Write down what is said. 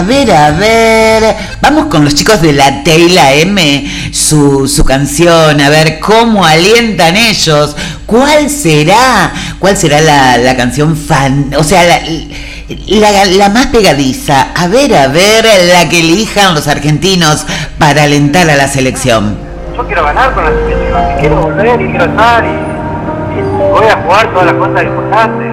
A ver, vamos con los chicos de la Teyla M, su canción, a ver cómo alientan ellos. ¿Cuál será la canción fan? O sea, la más pegadiza. A ver, la que elijan los argentinos para alentar a la selección. Yo quiero ganar con la selección, quiero volver y quiero estar y voy a jugar todas las cosas importantes.